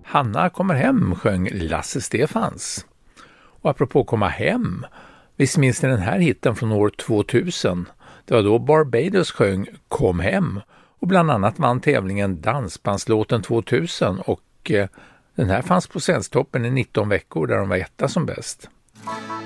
Hanna kommer hem sjöng Lasse Stefans. Och apropå komma hem, visst minns ni den här hitten från år 2000? Det var då Barbados sjöng Kom hem och bland annat vann tävlingen Dansbandslåten 2000 och den här fanns på Svensktoppen i 19 veckor där de var etta som bäst.